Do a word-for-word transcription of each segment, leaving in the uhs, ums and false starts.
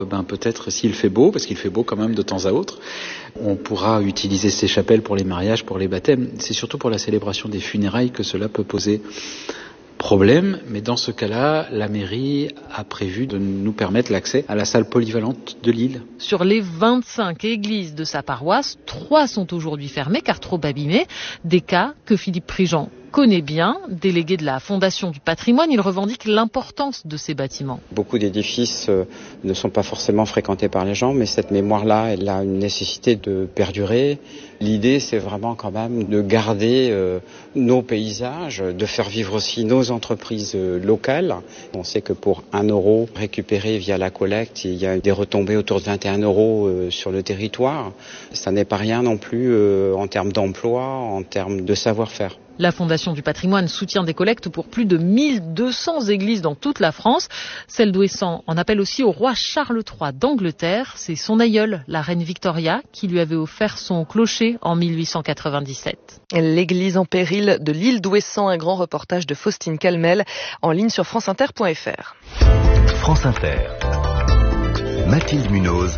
Ben peut-être s'il fait beau, parce qu'il fait beau quand même de temps à autre, on pourra utiliser ces chapelles pour les mariages, pour les baptêmes. C'est surtout pour la célébration des funérailles que cela peut poser problème, mais dans ce cas-là, la mairie a prévu de nous permettre l'accès à la salle polyvalente de Lille. Sur les vingt-cinq églises de sa paroisse, trois sont aujourd'hui fermées car trop abîmées. Des cas que Philippe Prigent connaît bien. Délégué de la Fondation du patrimoine, il revendique l'importance de ces bâtiments. Beaucoup d'édifices euh, ne sont pas forcément fréquentés par les gens, mais cette mémoire-là, elle a une nécessité de perdurer. L'idée, c'est vraiment quand même de garder euh, nos paysages, de faire vivre aussi nos entreprises euh, locales. On sait que pour un euro récupéré via la collecte, il y a des retombées autour de vingt et un euros euh, sur le territoire. Ça n'est pas rien non plus euh, en termes d'emploi, en termes de savoir-faire. La Fondation du patrimoine soutient des collectes pour plus de mille deux cents églises dans toute la France. Celle d'Ouessant en appelle aussi au roi Charles trois d'Angleterre. C'est son aïeule, la reine Victoria, qui lui avait offert son clocher en mille huit cent quatre-vingt-dix-sept. L'église en péril de l'île d'Ouessant, un grand reportage de Faustine Calmel en ligne sur franceinter point f r. France Inter. Mathilde Munoz.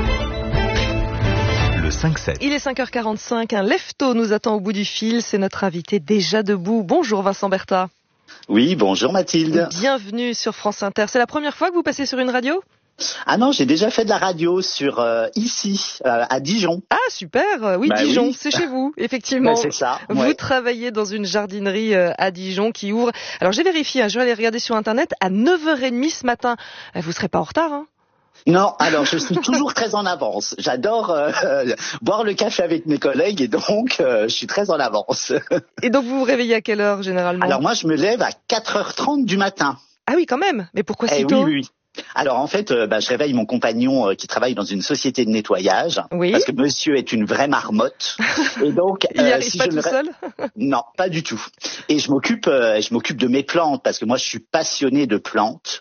cinq sept. Il est cinq heures quarante-cinq, un lève-tôt nous attend au bout du fil, c'est notre invité déjà debout. Bonjour Vincent Berthat. Oui, bonjour Mathilde. Bienvenue sur France Inter. C'est la première fois que vous passez sur une radio ? Ah non, j'ai déjà fait de la radio sur euh, ici, euh, à Dijon. Ah super, oui bah Dijon, oui. C'est chez vous, effectivement. Bah, c'est ça. Vous ouais. travaillez dans une jardinerie euh, à Dijon qui ouvre, alors j'ai vérifié, hein, je vais aller regarder sur internet, à neuf heures trente ce matin. Vous serez pas en retard, hein ? Non, alors je suis toujours très en avance. J'adore euh, boire le café avec mes collègues et donc euh, je suis très en avance. Et donc vous vous réveillez à quelle heure généralement ? Alors moi je me lève à quatre heures trente du matin. Ah oui quand même, mais pourquoi si eh tôt ? Oui, oui. Alors en fait, euh, bah, je réveille mon compagnon euh, qui travaille dans une société de nettoyage, oui. Parce que monsieur est une vraie marmotte. Et donc, il n'y arrive si pas je tout me... seul ? Non, pas du tout. Et je m'occupe, euh, je m'occupe de mes plantes parce que moi je suis passionné de plantes.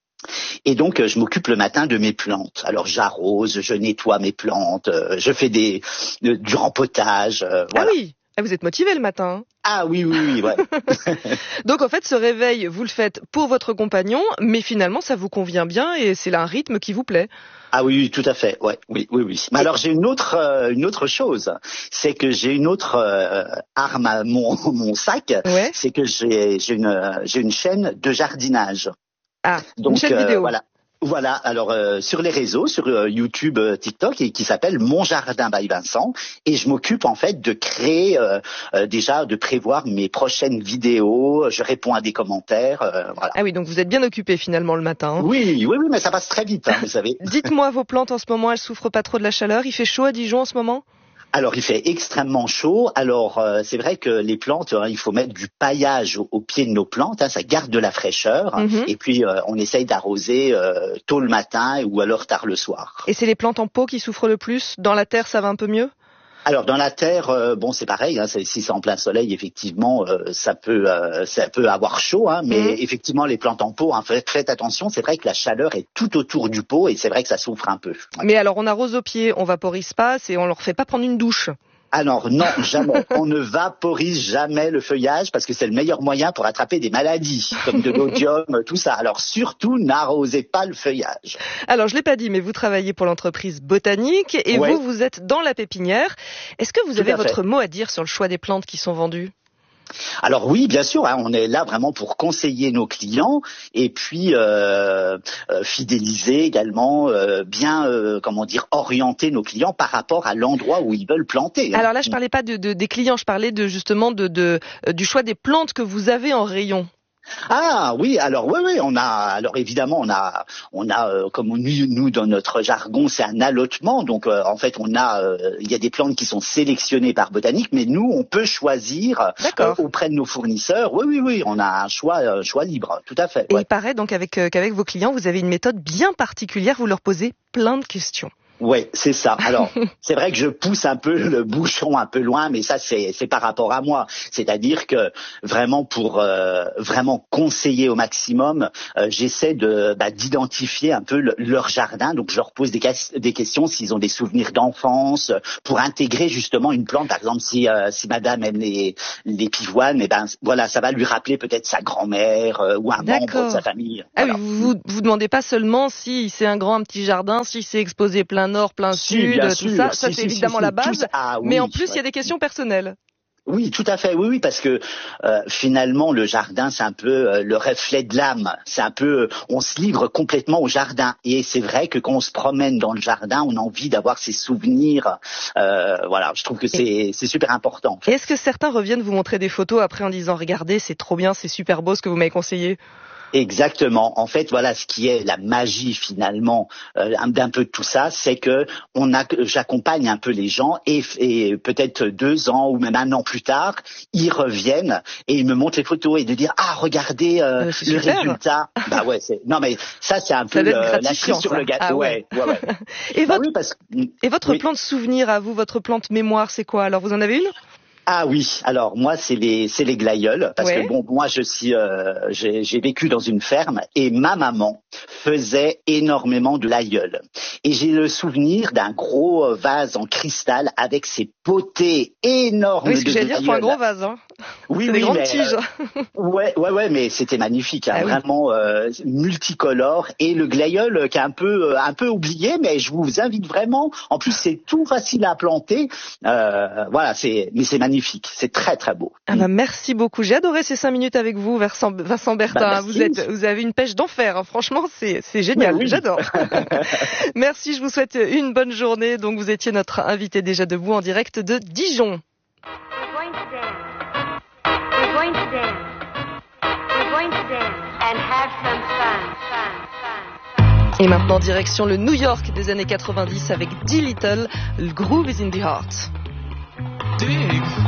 Et donc, je m'occupe le matin de mes plantes. Alors, j'arrose, je nettoie mes plantes, je fais des, de, du rempotage. Euh, voilà. Ah oui, vous êtes motivé le matin. Ah oui, oui, oui, ouais. Donc, en fait, ce réveil, vous le faites pour votre compagnon, mais finalement, ça vous convient bien et c'est là un rythme qui vous plaît. Ah oui, oui, tout à fait. Ouais, oui, oui, oui. Mais alors, j'ai une autre, euh, une autre chose. C'est que j'ai une autre euh, arme à mon, mon sac. Ouais. C'est que j'ai, j'ai une, j'ai une chaîne de jardinage. Ah, donc, une chaîne euh, vidéo. Voilà. Voilà, alors euh, sur les réseaux, sur euh, YouTube, euh, TikTok, et qui s'appelle Mon Jardin by Vincent, et je m'occupe en fait de créer, euh, euh, déjà de prévoir mes prochaines vidéos, je réponds à des commentaires, euh, voilà. Ah oui, donc vous êtes bien occupé finalement le matin. Hein. Oui, oui, oui, mais ça passe très vite, hein, vous savez. Dites-moi, vos plantes en ce moment, elles souffrent pas trop de la chaleur ? Il fait chaud à Dijon en ce moment ? Alors, il fait extrêmement chaud. Alors, euh, c'est vrai que les plantes, hein, il faut mettre du paillage au, au pied de nos plantes. Hein, ça garde de la fraîcheur. Mm-hmm. Et puis, euh, on essaye d'arroser euh, tôt le matin ou alors tard le soir. Et c'est les plantes en pot qui souffrent le plus ? Dans la terre, ça va un peu mieux ? Alors dans la terre, euh, bon c'est pareil. Hein, c'est, si c'est en plein soleil, effectivement, euh, ça peut, euh, ça peut avoir chaud. Hein, mais mmh. effectivement, les plantes en pot, hein, faites, faites attention. C'est vrai que la chaleur est tout autour du pot et c'est vrai que ça souffre un peu. Ouais. Mais alors on arrose au pied, on vaporise pas, et on leur fait pas prendre une douche. Alors non, jamais. On ne vaporise jamais le feuillage parce que c'est le meilleur moyen pour attraper des maladies comme de l'odium, tout ça. Alors surtout, n'arrosez pas le feuillage. Alors je l'ai pas dit, mais vous travaillez pour l'entreprise Botanique et ouais. vous, vous êtes dans la pépinière. Est-ce que vous tout avez votre mot à dire sur le choix des plantes qui sont vendues ? Alors oui, bien sûr, hein, on est là vraiment pour conseiller nos clients et puis euh, euh, fidéliser également, euh, bien, euh, comment dire, orienter nos clients par rapport à l'endroit où ils veulent planter. Hein. Alors là, je parlais pas de, de, des clients, je parlais de justement de, de, euh, du choix des plantes que vous avez en rayon. Ah oui, alors oui, oui, on a, alors évidemment, on a, on a, euh, comme on dit nous dans notre jargon, c'est un allotement. Donc euh, en fait, on a, euh, il y a des plantes qui sont sélectionnées par Botanique, mais nous, on peut choisir euh, auprès de nos fournisseurs. Oui, oui, oui, on a un choix, un choix libre, tout à fait. Et ouais. il paraît donc avec euh, qu'avec vos clients, vous avez une méthode bien particulière. Vous leur posez plein de questions. Ouais, c'est ça. Alors, c'est vrai que je pousse un peu le bouchon un peu loin, mais ça, c'est, c'est par rapport à moi. C'est-à-dire que vraiment pour euh, vraiment conseiller au maximum, euh, j'essaie de bah, d'identifier un peu le, leur jardin. Donc, je leur pose des, des questions s'ils ont des souvenirs d'enfance, pour intégrer justement une plante. Par exemple, si euh, si Madame aime les les pivoines, et ben voilà, ça va lui rappeler peut-être sa grand-mère euh, ou un D'accord. membre de sa famille. Ah Voilà. oui, vous vous demandez pas seulement si c'est un grand, un petit jardin, si c'est exposé plein nord, plein Si, sud, bien tout sûr. ça. Si, Ça, si, c'est si, évidemment si, la base. tout ça. Ah, mais oui, en plus, il ouais. y a des questions personnelles. Oui, tout à fait. Oui, oui, parce que euh, finalement, le jardin, c'est un peu euh, le reflet de l'âme. C'est un peu, euh, on se livre complètement au jardin. Et c'est vrai que quand on se promène dans le jardin, on a envie d'avoir ces souvenirs. Euh, voilà, je trouve que c'est, c'est super important. Et est-ce que certains reviennent vous montrer des photos après en disant, regardez, c'est trop bien, c'est super beau ce que vous m'avez conseillé? Exactement. En fait, voilà, ce qui est la magie finalement euh, d'un peu de tout ça, c'est que on a, j'accompagne un peu les gens et, et peut-être deux ans ou même un an plus tard, ils reviennent et ils me montrent les photos et de dire ah regardez euh, euh, le super. résultat. Bah ouais, c'est non mais ça c'est un Ça peu doit être le, la cerise sur ça. le gâteau. Ah ouais, ouais, ouais. et, bah votre, oui, parce... et votre oui. plante souvenir à vous, votre plante mémoire, c'est quoi? Alors vous en avez une? Ah oui, alors moi c'est les c'est les glaïeuls parce ouais. que bon moi je suis euh, j'ai, j'ai vécu dans une ferme et ma maman faisait énormément de glaïeuls et j'ai le souvenir d'un gros vase en cristal avec ses potées énormes oui, ce que de j'allais dire, faut un gros vase hein. Oui, c'est oui, des grandes mais, tiges. Euh, ouais, ouais, ouais, mais c'était magnifique, hein, ah, vraiment oui. euh, multicolore et le glaïeul euh, qui est un peu, euh, un peu oublié, mais je vous invite vraiment. En plus, c'est tout facile à planter. Euh, voilà, c'est, mais c'est magnifique, c'est très très beau. Ah bah, merci beaucoup. J'ai adoré ces cinq minutes avec vous, Vincent, Vincent Bertin. Bah, vous êtes, vous avez une pêche d'enfer. Hein. Franchement, c'est, c'est génial. Oui. J'adore. Merci. Je vous souhaite une bonne journée. Donc, vous étiez notre invité déjà debout en direct de Dijon. We're going to dance. We're going to dance and have some fun, fun, fun. Et maintenant, direction le New York des années quatre-vingt-dix avec D. Little, le Groove is in the Heart. Dig.